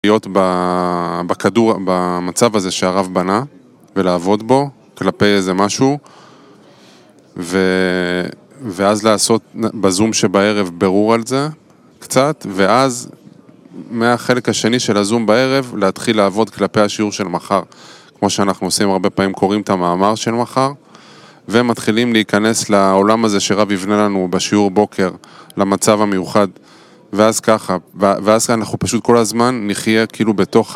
להיות בכדור, במצב הזה שהרב בנה, ולעבוד בו, כלפי איזה משהו, ואז לעשות בזום שבערב ברור על זה, קצת, ואז מהחלק השני של הזום בערב, להתחיל לעבוד כלפי השיעור של מחר. כמו שאנחנו עושים הרבה פעמים, קוראים את המאמר של מחר, ומתחילים להיכנס לעולם הזה שרב יבנה לנו בשיעור בוקר, למצב המיוחד, ואז ככה, ואז אנחנו פשוט כל הזמן נחיה כאילו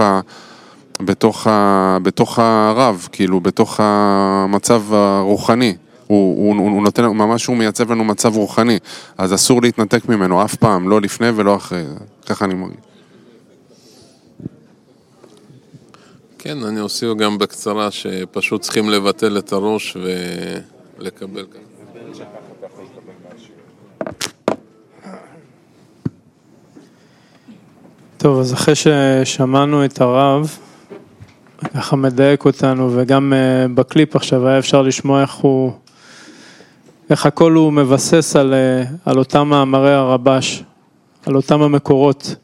בתוך הרב, כאילו בתוך המצב הרוחני. הוא נותן, ממש הוא מייצב לנו מצב רוחני, אז אסור להתנתק ממנו אף פעם, לא לפני ולא אחרי, ככה אני מרגיש. כן, אני אוסיף גם בקצרה שפשוט צריכים לבטל את הראש ולקבל כאן. טוב, אז אחרי ששמענו את הרב, ככה מדייק אותנו, וגם בקליפ עכשיו היה אפשר לשמוע איך הכל הוא מבסס על אותם מאמרי הרבש, על אותם המקורות.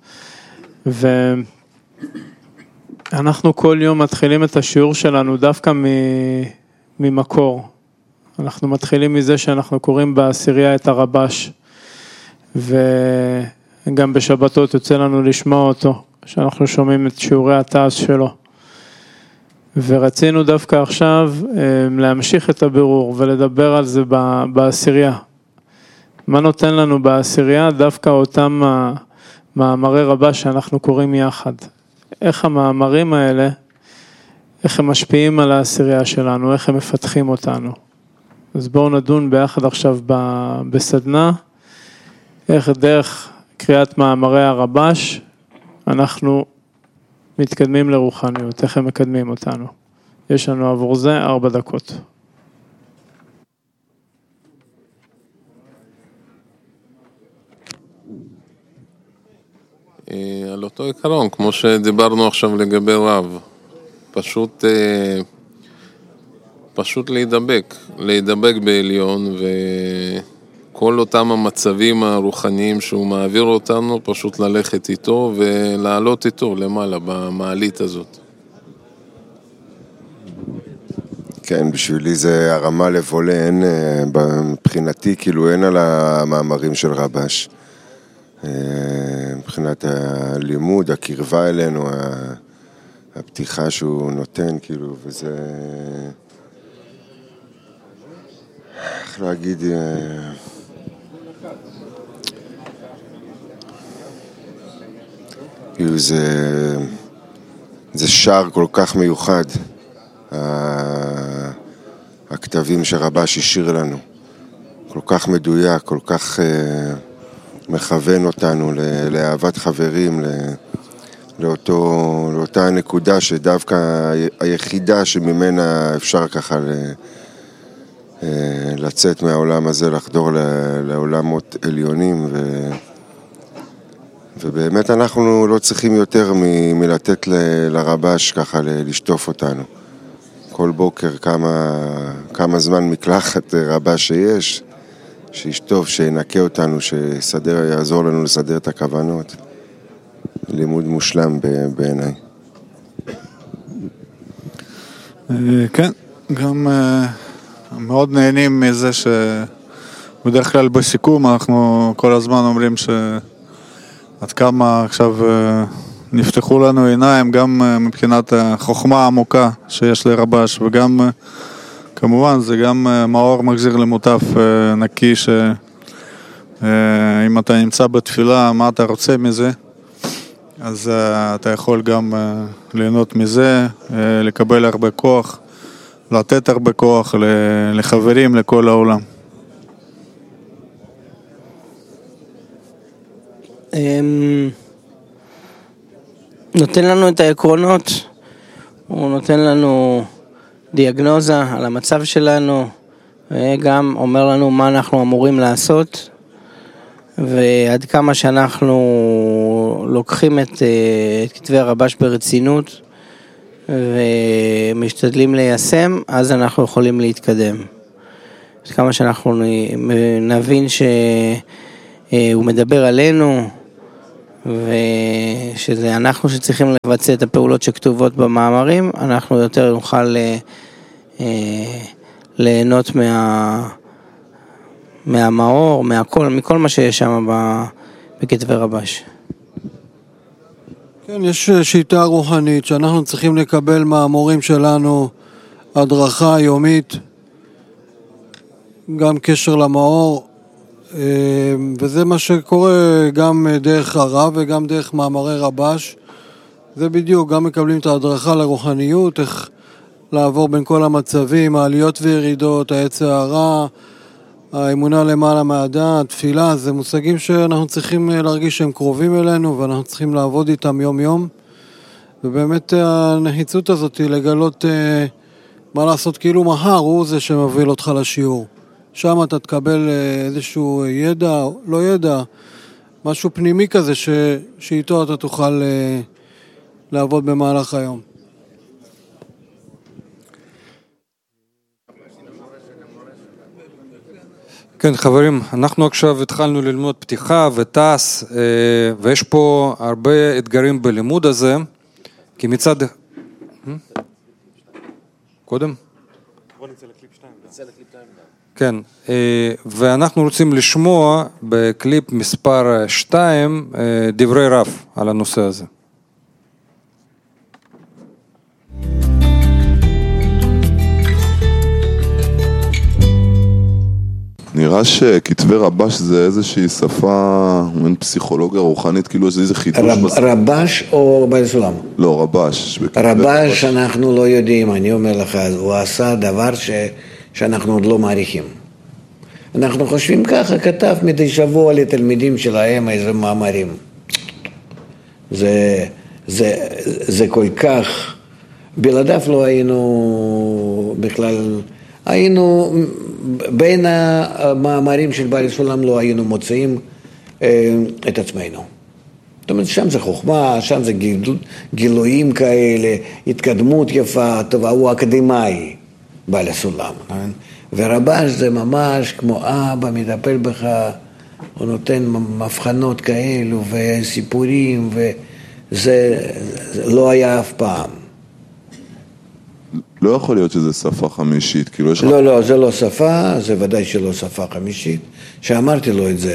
ואנחנו כל יום מתחילים את השיעור שלנו דווקא ממקור. אנחנו מתחילים מזה שאנחנו קוראים בעשירייה את הרבש, וגם בשבתות יוצא לנו לשמוע אותו, שאנחנו שומעים את שיעורי התעש שלו. ורצינו דווקא עכשיו להמשיך את הבירור ולדבר על זה בעשירייה. מה נותן לנו בעשירייה? דווקא אותם מאמרי רבש שאנחנו קוראים יחד. איך המאמרים האלה, איך הם משפיעים על העשירייה שלנו, איך הם מפתחים אותנו. אז בואו נדון ביחד עכשיו בסדנה, איך דרך קריאת מאמרי הרבש, אנחנו מתקדמים לרוחניות, איך הם מקדמים אותנו. יש לנו עבור זה 4 דקות. על אותו עיקרון, כמו שדיברנו עכשיו לגבי רב, פשוט להידבק בעליון, וכל אותם המצבים הרוחניים שהוא מעביר אותנו, פשוט ללכת איתו ולעלות איתו למעלה במעלית הזאת. כן, בשבילי זה הרמה לבולה, אין, מבחינתי כאילו אין על המאמרים של רבש. מבחינת הלימוד, הקרבה אלינו, הפתיחה שהוא נותן, כאילו, וזה, איך להגיד, כאילו זה שער כל כך מיוחד, הכתבים שרבש השאיר לנו, כל כך מדויק, כל כך מכוון אותנו לאהבת חברים, לאותה הנקודה שדווקא היחידה שממנה אפשר ככה לצאת מהעולם הזה, לחדור לעולמות עליונים, ובאמת אנחנו לא צריכים יותר מלתת לרבש ככה לשטוף אותנו. כל בוקר כמה זמן מקלחת רבש שיש, שישטוף, שינקה אותנו, יעזור לנו לסדר את הכוונות. לימוד מושלם בעיניי. כן, גם מאוד נהנים מזה שבדרך כלל בסיכום אנחנו כל הזמן אומרים שעד כמה עכשיו נפתחו לנו עיניים, גם מבחינת החוכמה העמוקה שיש לרבש, וגם כמובן זה גם מאור מחזיר למוטף נקי, שאם אתה נמצא בתפילה, מה אתה רוצה מזה? אז אתה יכול גם ליהנות מזה, לקבל הרבה כוח, לתת הרבה כוח לחברים, לכל העולם. נותן לנו את העקרונות, הוא נותן לנו דיאגנוזה על המצב שלנו, וגם אומר לנו מה אנחנו אמורים לעשות, ועד כמה שאנחנו לוקחים את כתבי הרבש ברצינות, ומשתדלים ליישם, אז אנחנו יכולים להתקדם. עד כמה שאנחנו נבין שהוא מדבר עלינו, ושזה אנחנו שצריכים לבצע את הפעולות שכתובות במאמרים, אנחנו יותר נוכל ליהנות מהמאור, מכל מה שיש שם בכתבי רבש. כן, יש שיטה רוחנית שאנחנו צריכים לקבל מהמורים שלנו הדרכה יומית, גם קשר למאור, וזה מה שקורה גם דרך הרב וגם דרך מאמרי רבש. זה בדיוק, גם מקבלים את ההדרכה לרוחניות, איך לעבור בין כל המצבים, העליות וירידות, העץ הרע, האמונה למעלה מהדעת, תפילה, זה מושגים שאנחנו צריכים להרגיש שהם קרובים אלינו ואנחנו צריכים לעבוד איתם יום יום. ובאמת הנחיצות הזאת היא לגלות מה לעשות כאילו מחר הוא זה שמוביל אותך לשיעור. שם אתה תקבל איזשהו ידע, לא ידע, משהו פנימי כזה שאיתו אתה תוכל לעבוד במהלך היום. כן חברים, אנחנו עכשיו התחלנו ללמוד פתיחה וטס, ויש פה הרבה אתגרים בלימוד הזה, כי מצד... קודם? בוא נצא לקליפ 2. כן, ואנחנו רוצים לשמוע בקליפ מספר 2 דברי רב על הנושא הזה. נראה שכתבי רבש זה איזושהי שפה, אין פסיכולוגיה רוחנית, כאילו איזה חידוש. רבש או בעל סולם? לא, רבש. רבש אנחנו לא יודעים, אני אומר לך, הוא עשה דבר שאנחנו עוד לא מעריכים. אנחנו חושבים ככה, כתב מדי שבוע לתלמידים שלהם איזה מאמרים. זה כל כך, בלעדיו לא היינו בכלל, היינו בין המאמרים של בעל סולם לא היינו מוצאים את עצמנו. זאת אומרת, שם זה חוכמה, שם זה גילויים כאלה, התקדמות יפה, טובה, הוא אקדמאי, בעל הסולם. ורבש זה ממש כמו אבא מטפל בך, הוא נותן מבחנות כאלו וסיפורים, וזה לא היה אף פעם. לא יכול להיות שזה שפה חמישית, כאילו יש... לא, זה לא שפה, זה ודאי שלא שפה חמישית. שאמרתי לו את זה,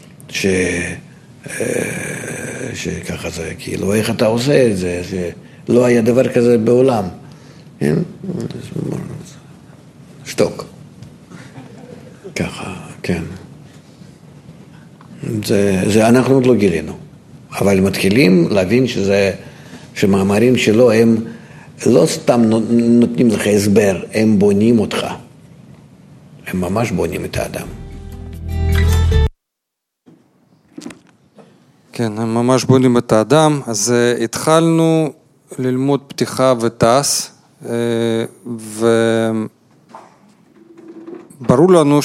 שככה זה, כאילו, איך אתה עושה את זה, שלא היה דבר כזה בעולם. שתוק. ככה, כן. זה אנחנו עוד לא גילינו. אבל מתחילים להבין שמאמרים שלו הם לא סתם נותנים לך הסבר, הם בונים אותך. הם ממש בונים את האדם. כן, הם ממש בונים את האדם. אז התחלנו ללמוד פתיחה וטס, וברור לנו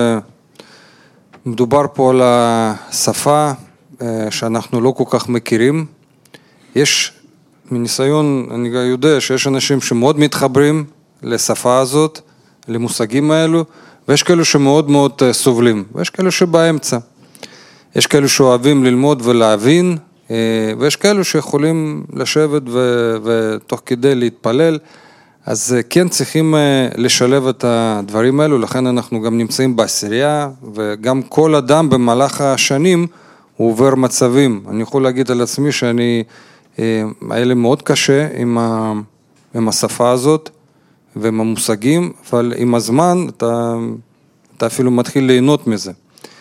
שמדובר פה על השפה שאנחנו לא כל כך מכירים. יש מניסיון, אני יודע שיש אנשים שמאוד מתחברים לשפה הזאת, למושגים האלו, ויש כאלו שמאוד מאוד סובלים, ויש כאלו שבאמצע. יש כאלו שאוהבים ללמוד ולהבין, ויש כאלו שיכולים לשבת ותוך כדי להתפלל, אז כן צריכים לשלב את הדברים האלו, לכן אנחנו גם נמצאים בעשירייה, וגם כל אדם במהלך השנים הוא עובר מצבים. אני יכול להגיד על עצמי שאני היה לי מאוד קשה עם השפה הזאת ועם המושגים, אבל עם הזמן אתה אפילו מתחיל ליהנות מזה.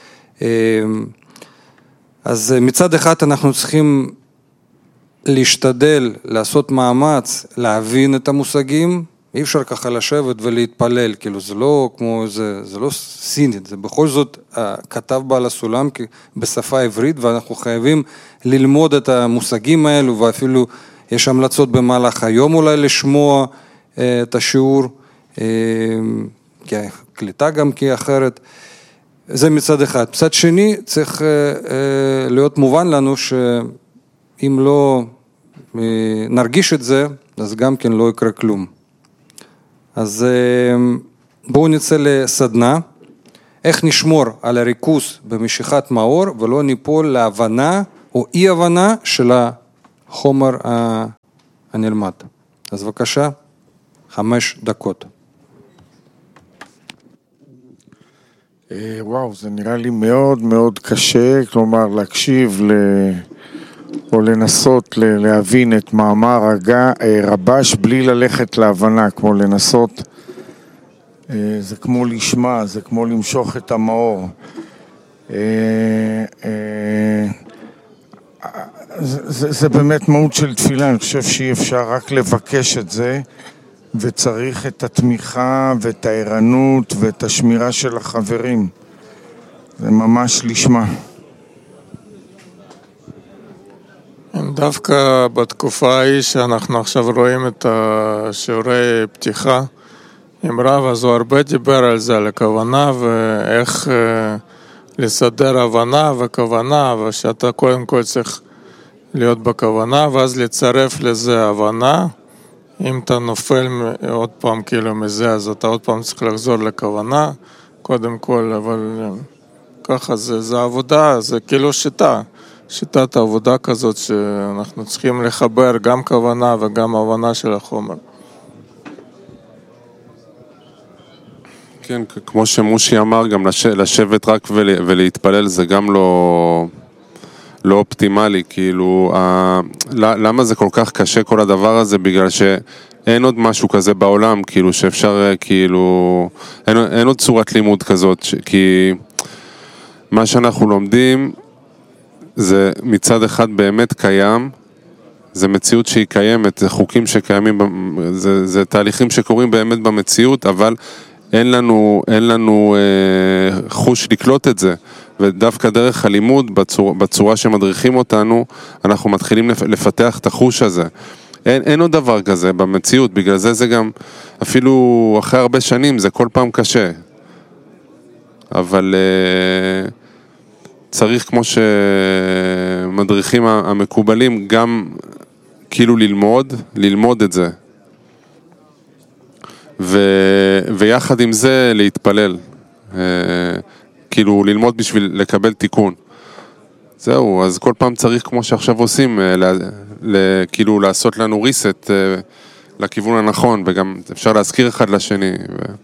אז מצד אחד אנחנו צריכים להשתדל, לעשות מאמץ, להבין את המושגים, אי אפשר ככה לשבת ולהתפלל, כאילו זה לא כמו, זה לא סינית, זה בכל זאת כתב בעל הסולם בשפה עברית, ואנחנו חייבים ללמוד את המושגים האלו, ואפילו יש המלצות במהלך היום אולי לשמוע את השיעור, כי הקליטה גם כי אחרת, זה מצד אחד. מצד שני צריך להיות מובן לנו שאם לא נרגיש את זה, אז גם כן לא יקרה כלום. אז בואו נצא לסדנה, איך נשמור על הריכוז במשיכת מאור ולא ניפול להבנה או אי הבנה של החומר הנלמד. אז בבקשה, 5 דקות. וואו, זה נראה לי מאוד מאוד קשה, כלומר להקשיב או לנסות להבין את מאמר רבש בלי ללכת להבנה, כמו לנסות, זה כמו לשמה, זה כמו למשוך את המאור. זה באמת מהות של תפילה, אני חושב שאי אפשר רק לבקש את זה, וצריך את התמיכה ואת הערנות ואת השמירה של החברים. זה ממש לשמה. דווקא בתקופה ההיא שאנחנו עכשיו רואים את השיעורי פתיחה עם רב, אז הוא הרבה דיבר על זה, על הכוונה ואיך לסדר הבנה וכוונה, ושאתה קודם כל צריך להיות בכוונה ואז לצרף לזה הבנה. אם אתה נופל עוד פעם כאילו מזה, אז אתה עוד פעם צריך לחזור לכוונה קודם כל, אבל ככה זה עבודה, זה כאילו שיטת העבודה כזאת שאנחנו צריכים לחבר גם כוונה וגם הבנה של החומר. כן, כמו שמושי אמר, גם לשבת רק ולהתפלל זה גם לא אופטימלי, כאילו, למה זה כל כך קשה כל הדבר הזה? בגלל שאין עוד משהו כזה בעולם, כאילו, שאפשר, כאילו, אין עוד צורת לימוד כזאת, כי מה שאנחנו לומדים זה מצד אחד באמת קיים, זה מציאות שהיא קיימת, זה חוקים שקיימים, זה תהליכים שקורים באמת במציאות, אבל אין לנו חוש לקלוט את זה, ודווקא דרך הלימוד, בצורה שמדריכים אותנו, אנחנו מתחילים לפתח את החוש הזה. אין עוד דבר כזה במציאות, בגלל זה גם, אפילו אחרי הרבה שנים, זה כל פעם קשה. אבל צריך, כמו שמדריכים המקובלים, גם כאילו ללמוד את זה. ויחד עם זה להתפלל, כאילו ללמוד בשביל לקבל תיקון. זהו, אז כל פעם צריך, כמו שעכשיו עושים, כאילו לעשות לנו ריסט לכיוון הנכון, וגם אפשר להזכיר אחד לשני.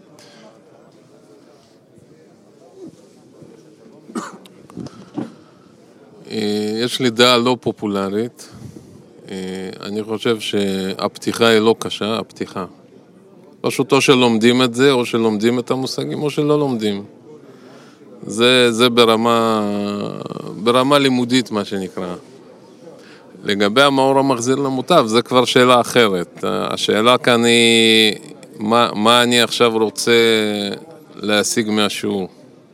יש לי דעה לא פופולרית. אני חושב שהפתיחה היא לא קשה, הפתיחה. פשוט או שלומדים את זה, או שלומדים את המושגים, או שלא לומדים. זה ברמה לימודית, מה שנקרא. לגבי המאור המחזיר למוטב, זה כבר שאלה אחרת. השאלה כאן היא, מה אני עכשיו רוצה להשיג מהשיעור?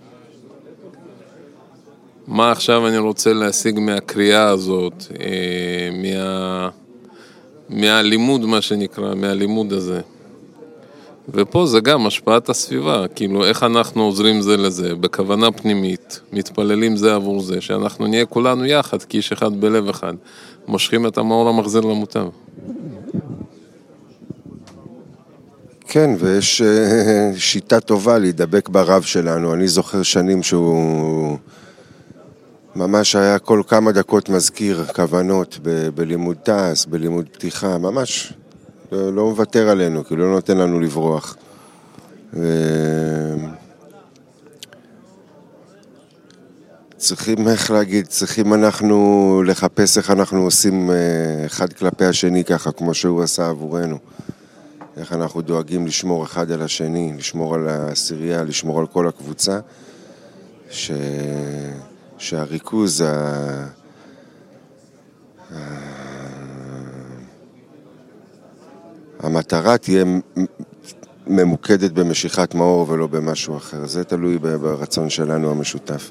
מה עכשיו אני רוצה להשיג מהקריאה הזאת, מהלימוד, מה שנקרא, מהלימוד הזה. ופה זה גם השפעת הסביבה, כאילו איך אנחנו עוזרים זה לזה, בכוונה פנימית, מתפללים זה עבור זה, שאנחנו נהיה כולנו יחד, כאיש אחד בלב אחד, מושכים את המאור המחזיר למוטב. כן, ויש שיטה טובה להידבק ברב שלנו. אני זוכר שנים שהוא ממש היה כל כמה דקות מזכיר כוונות בלימוד תעש, בלימוד פתיחה, ממש לא מוותר עלינו, כי לא נותן לנו לברוח. צריכים, איך להגיד, צריכים אנחנו לחפש איך אנחנו עושים אחד כלפי השני ככה, כמו שהוא עשה עבורנו. איך אנחנו דואגים לשמור אחד על השני, לשמור על העשירייה, לשמור על כל הקבוצה, שהריכוז המטרה תהיה ממוקדת במשיכת מאור ולא במשהו אחר. זה תלוי ברצון שלנו המשותף.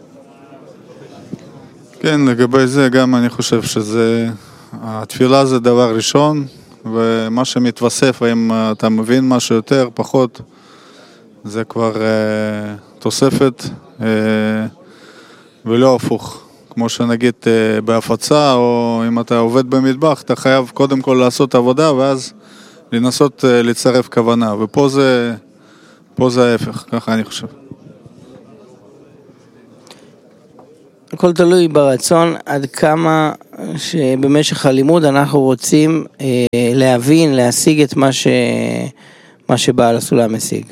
כן, לגבי זה גם אני חושב התפילה זה דבר ראשון, ומה שמתווסף, האם אתה מבין משהו יותר, פחות, זה כבר תוספת, ולא הפוך. כמו שנגיד בהפצה, או אם אתה עובד במטבח, אתה חייב קודם כל לעשות עבודה, ואז לנסות לצרף כוונה, ופה זה ההפך, ככה אני חושב. הכל תלוי ברצון עד כמה שבמשך הלימוד אנחנו רוצים להבין, להשיג את מה שבעל הסולם משיג.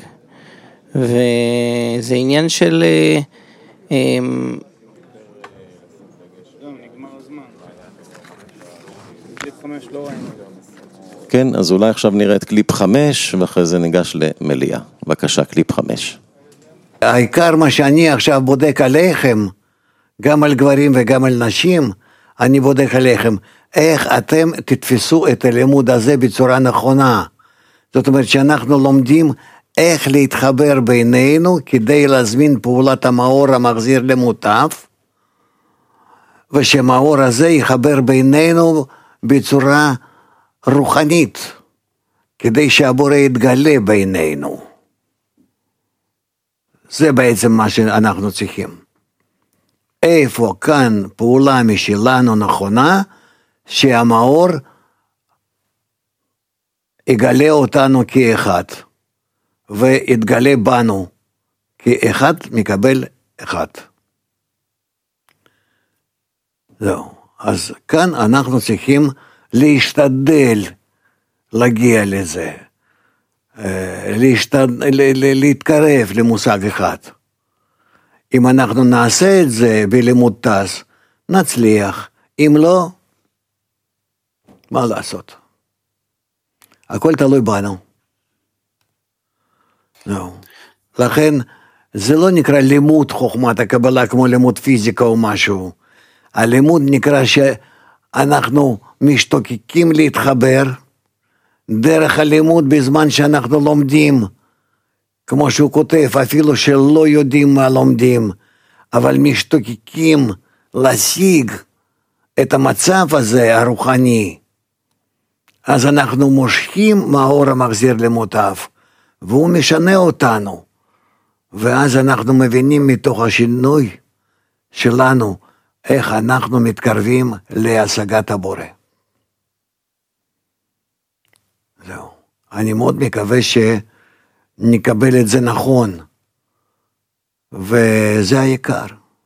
וזה עניין של כן, אז אולי עכשיו נראה את קליפ 5 ואחרי זה ניגש למליאה. בבקשה, קליפ 5. העיקר מה שאני עכשיו בודק עליכם, גם על גברים וגם על נשים, אני בודק עליכם, איך אתם תתפסו את הלימוד הזה בצורה נכונה. זאת אומרת שאנחנו לומדים איך להתחבר בינינו כדי להזמין פעולת המאור המחזיר למוטף, ושהמאור הזה יחבר בינינו בצורה רוחנית, כדי שהבורא יתגלה בינינו. זה בעצם מה שאנחנו צריכים. איפה כאן פעולה משלנו נכונה, שהמאור יגלה אותנו כאחד, ויתגלה בנו כאחד מקבל אחד. זהו. אז כאן אנחנו צריכים להשתדל להגיע לזה, להתקרב למושג אחד. אם אנחנו נעשה את זה בלימוד טס, נצליח. אם לא, מה לעשות? הכל תלוי בנו. לא. לכן, זה לא נקרא לימוד חוכמת הקבלה כמו לימוד פיזיקה או משהו. הלימוד נקרא שאנחנו משתוקקים להתחבר דרך הלימוד בזמן שאנחנו לומדים, כמו שהוא כותב, אפילו שלא יודעים מה לומדים, אבל משתוקקים להשיג את המצב הזה הרוחני. אז אנחנו מושכים מהאור המחזיר למוטף, והוא משנה אותנו, ואז אנחנו מבינים מתוך השינוי שלנו, איך אנחנו מתקרבים להשגת הבורא. זהו. אני מאוד מקווה שנקבל את זה נכון, וזה העיקר.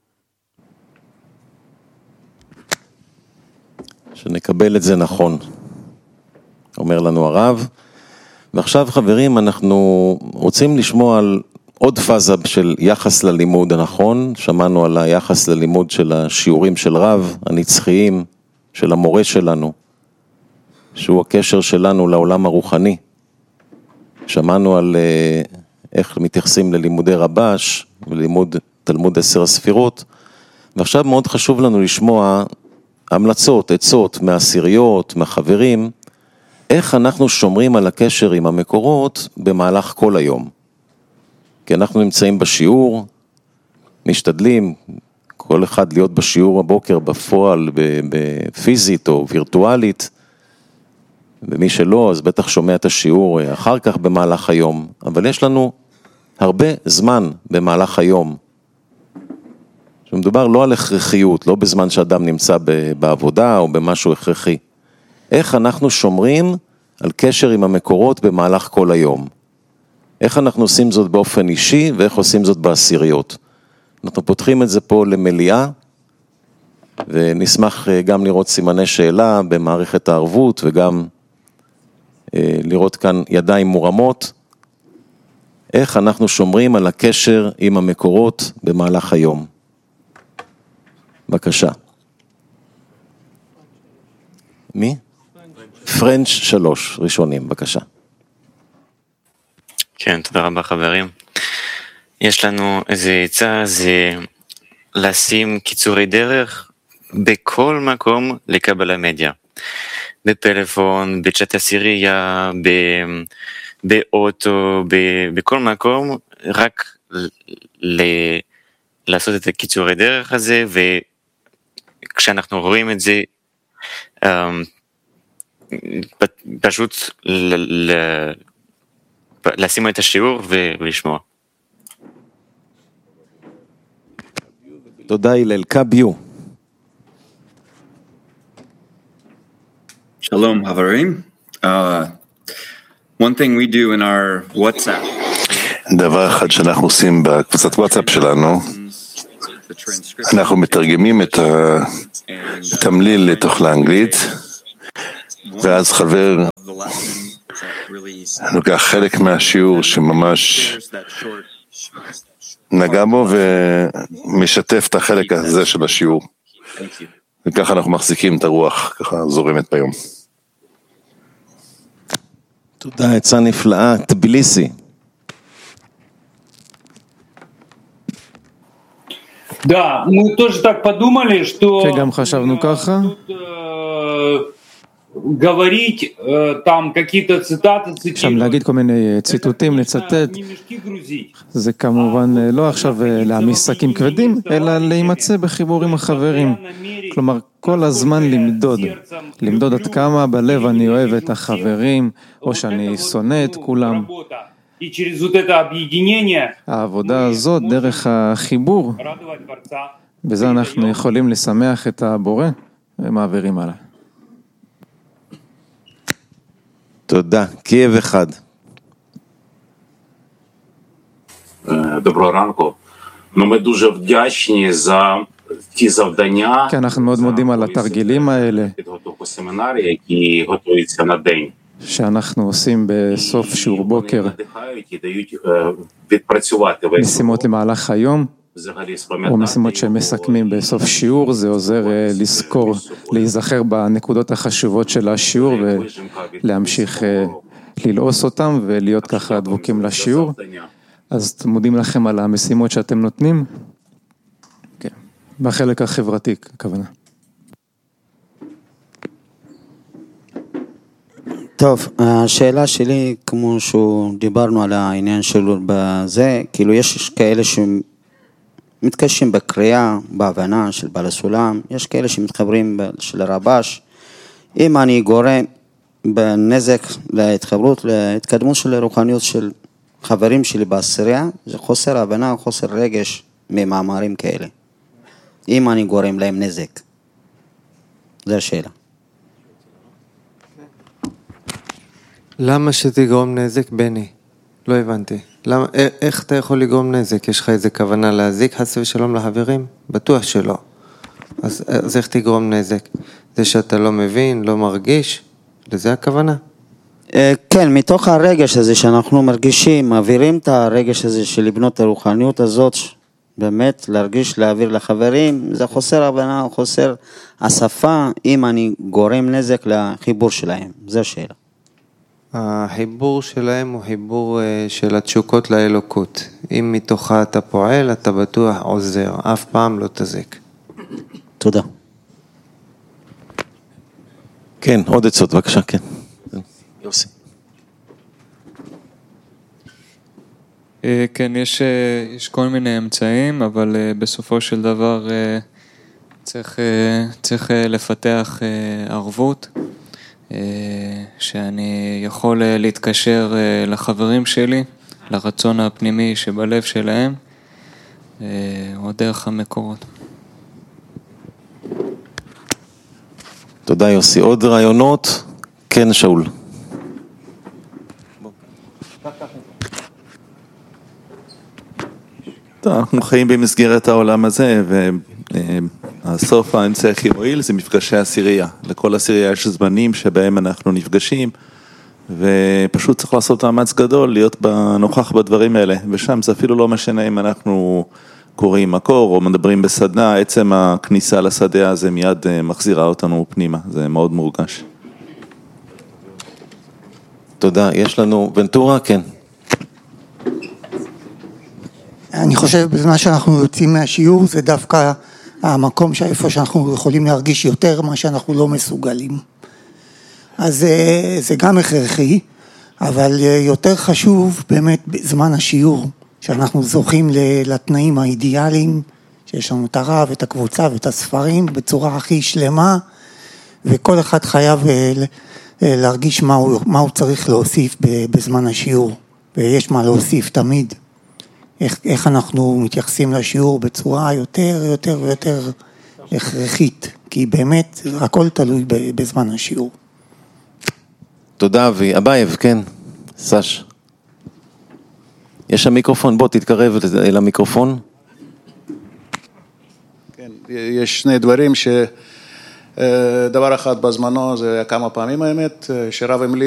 שנקבל את זה נכון, אומר לנו הרב. ועכשיו חברים, אנחנו רוצים לשמוע על עוד פאזה של יחס ללימוד הנכון. שמענו על היחס ללימוד של השיעורים של רב, הנצחיים, של המורה שלנו, שהוא הקשר שלנו לעולם הרוחני. שמענו על איך מתייחסים ללימודי רבש ולימוד תלמוד 10 הספירות, ועכשיו מאוד חשוב לנו לשמוע המלצות, עצות מהעשיריות, מהחברים, איך אנחנו שומרים על הקשר עם המקורות במהלך כל היום. כי אנחנו נמצאים בשיעור, משתדלים כל אחד להיות בשיעור הבוקר בפועל, בפיזית או וירטואלית, ומי שלא אז בטח שומע את השיעור אחר כך במהלך היום, אבל יש לנו הרבה זמן במהלך היום, שמדובר לא על הכרחיות, לא בזמן שאדם נמצא בעבודה או במשהו הכרחי. איך אנחנו שומרים על קשר עם המקורות במהלך כל היום? איך אנחנו עושים זאת באופן אישי ואיך עושים זאת בעשיריות? אנחנו פותחים את זה פה למליאה, ונשמח גם לראות סימני שאלה במערכת הערבות, וגם לראות כאן ידיים מורמות. איך אנחנו שומרים על הקשר עם המקורות במהלך היום? בבקשה. מי? פרנץ' 3, ראשונים, בבקשה. כן, תודה רבה חברים. יש לנו איזה עצה, זה לשים קיצורי דרך בכל מקום לקבלה מדיה. בפלאפון, בצ'אט עשירייה, באוטו, בכל מקום, רק לעשות את הקיצורי דרך הזה, וכשאנחנו רואים את זה, פשוט לשים את השיעור ולשמוע. תודה הלל, קביו. Shalom, Havarim. One thing we do in our WhatsApp. דבר אחד שאנחנו עושים בקבוצת וואטסאפ שלנו, אנחנו מתרגמים את התמליל לתוך לאנגלית, ואז חבר לוקח חלק מהשיעור שממש נגע בו ומשתף את החלק הזה של השיעור. וככה אנחנו מחזיקים את הרוח, ככה זורמת ביום. תודה, עצה נפלאה, טביליסי. שגם חשבנו ככה. שם להגיד כל מיני ציטוטים, לצטט, זה כמובן לא עכשיו להעמיס שקים כבדים, אלא להימצא בחיבור עם החברים. כלומר, כל הזמן למדוד עד כמה בלב אני אוהב את החברים, או שאני שונא את כולם. העבודה הזאת, דרך החיבור, בזה אנחנו יכולים לשמח את הבורא, ומעבירים עליו. תודה. קייב אחד. Доброго ранку. Ми дуже вдячні за ті завдання. כן, אנחנו מאוד מודים על התרגילים האלה. підготовку семінарів, які готуються на день. שאנחנו עושים בסוף שיעור בוקר. надихають і дають відпрацювати весь. משימות למהלך היום. או משימות שמסכמים בסוף שיעור, זה עוזר לזכור, להיזכר בנקודות החשובות של השיעור ולהמשיך ללעוס אותם ולהיות ככה דבוקים לשיעור. אז מודים לכם על המשימות שאתם נותנים. כן. בחלק החברתי, הכוונה. טוב, השאלה שלי, כמו שדיברנו על העניין שלו בזה, כאילו יש כאלה מתקשים בקריאה, בהבנה של בעל הסולם, יש כאלה שמתחברים של הרבש. אם אני גורם בנזק להתחברות, להתקדמות של הרוחניות של חברים שלי בעשירייה, זה חוסר הבנה, חוסר רגש ממאמרים כאלה. אם אני גורם להם נזק. זו השאלה. למה שתגרום נזק, בני? לא הבנתי. למה, איך אתה יכול לגרום נזק? יש לך איזה כוונה להזיק חס ושלום לחברים? בטוח שלא. אז איך תגרום נזק? זה שאתה לא מבין, לא מרגיש? לזה הכוונה? כן, מתוך הרגש הזה שאנחנו מרגישים, מעבירים את הרגש הזה של לבנות הרוחניות הזאת, באמת להרגיש, להעביר לחברים, זה חוסר הבנה, חוסר השפה, אם אני גורם נזק לחיבור שלהם. זו השאלה. החיבור שלהם הוא חיבור של התשוקות לאלוקות. אם מתוכה אתה פועל, אתה בטוח עוזר, אף פעם לא תזק. תודה. כן, עוד עצות, בבקשה, כן. יוסי. כן, יש כל מיני אמצעים, אבל בסופו של דבר צריך לפתח ערבות. שאני יכול להתקשר לחברים שלי, לרצון הפנימי שבלב שלהם, או דרך המקורות. תודה יוסי. עוד רעיונות? כן, שאול. אנחנו חיים במסגרת העולם הזה, הסוף האמצעי הכי מועיל זה מפגשי עשירייה. לכל עשירייה יש זמנים שבהם אנחנו נפגשים, ופשוט צריך לעשות מאמץ גדול להיות נוכח בדברים האלה, ושם זה אפילו לא משנה אם אנחנו קוראים מקור או מדברים בסדנה, עצם הכניסה לשדה הזה מיד מחזירה אותנו פנימה, זה מאוד מורגש. תודה, יש לנו ונטורה, כן. אני חושב בזמן שאנחנו יוצאים מהשיעור זה דווקא המקום שאיפה שאנחנו יכולים להרגיש יותר מה שאנחנו לא מסוגלים. אז זה גם הכרחי, אבל יותר חשוב באמת בזמן השיעור, שאנחנו זוכים לתנאים האידיאליים, שיש לנו את הרב, את הקבוצה ואת הספרים בצורה הכי שלמה, וכל אחד חייב להרגיש מה הוא צריך להוסיף בזמן השיעור, ויש מה להוסיף תמיד. איך אנחנו מתייחסים לשיעור בצורה יותר ויותר הכרחית, כי באמת הכל תלוי בזמן השיעור. תודה אבי. אבייב, כן, סש. יש שם מיקרופון, בוא תתקרב אל המיקרופון. יש שני דברים דבר אחד בזמנו, זה היה כמה פעמים האמת, שרב המליץ